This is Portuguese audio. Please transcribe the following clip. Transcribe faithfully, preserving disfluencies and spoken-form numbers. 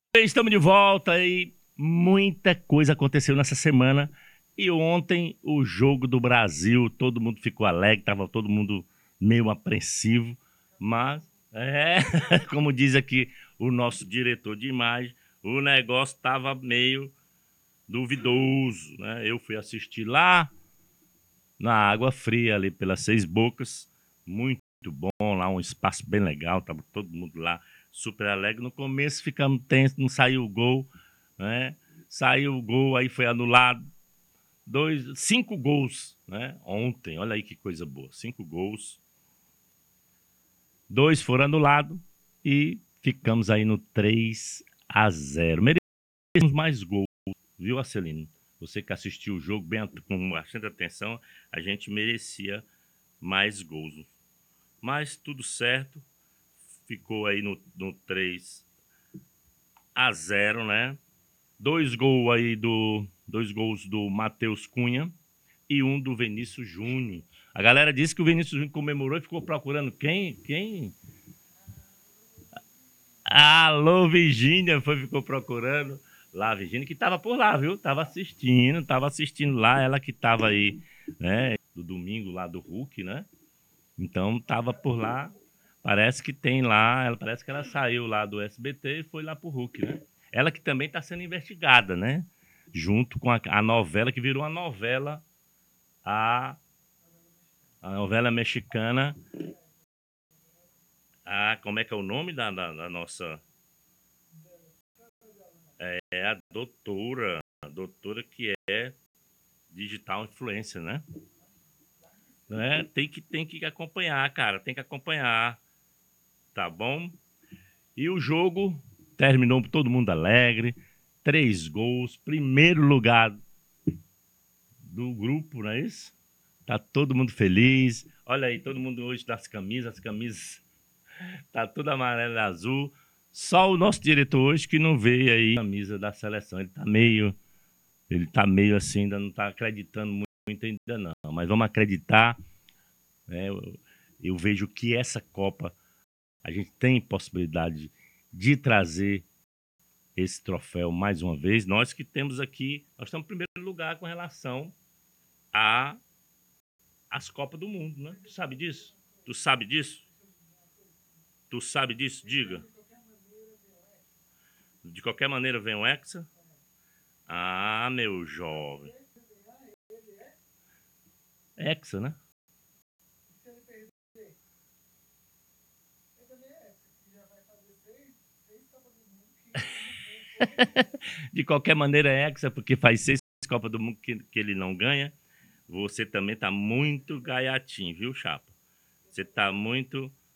Estamos de volta e muita coisa aconteceu nessa semana. E ontem o jogo do Brasil, todo mundo ficou alegre, estava todo mundo meio apreensivo, mas é, como diz aqui o nosso diretor de imagem, o negócio estava meio duvidoso, né? Eu fui assistir lá na Água Fria, ali pelas Seis Bocas, muito bom lá, um espaço bem legal, tava todo mundo lá super alegre. No começo ficamos tensos, não saiu o gol, né? Saiu o gol, aí foi anulado. Dois, cinco gols, né? Ontem, olha aí que coisa boa, cinco gols. Dois foram anulados e ficamos aí no três a zero. Merecemos mais gols, viu, Acelino? Você que assistiu o jogo bem com bastante atenção, a gente merecia mais gols. Mas tudo certo, ficou aí no, no três a zero, né? Dois gols aí do dois gols do Matheus Cunha e um do Vinícius Júnior. A galera disse que o Vinícius Júnior comemorou e ficou procurando quem? Quem? Alô, Virgínia, foi ficou procurando lá, Virgínia, que tava por lá, viu? Tava assistindo, tava assistindo lá, ela que tava aí, né, do domingo lá do Hulk, né? Então tava por lá. Parece que tem lá, ela parece que ela saiu lá do S B T e foi lá pro Hulk, né? Ela que também está sendo investigada, né? Junto com a, a novela, que virou uma novela, a, a novela mexicana. A, como é que é o nome da, da, da nossa... É a doutora, a doutora que é digital influencer, né? né? Tem, que, tem que acompanhar, cara, tem que acompanhar, tá bom? E o jogo terminou todo mundo alegre, três gols, primeiro lugar do grupo, não é isso? Tá todo mundo feliz. Olha aí, todo mundo hoje das camisas, as camisas tá tudo amarelo e azul. Só o nosso diretor hoje que não veio aí a camisa da seleção. Ele tá meio, ele tá meio assim, ainda não tá acreditando muito ainda não. Mas vamos acreditar. Né? Eu, eu vejo que essa Copa a gente tem possibilidade de trazer esse troféu mais uma vez. Nós que temos aqui, nós estamos em primeiro lugar com relação a as Copas do Mundo, né? Tu sabe disso? Tu sabe disso? Tu sabe disso? Diga. De qualquer maneira vem o Hexa? Ah, meu jovem. Hexa, né? De qualquer maneira é Hexa, porque faz seis Copas do Mundo que, que ele não ganha. Você também tá muito gaiatinho, viu, chapa? Você tá muito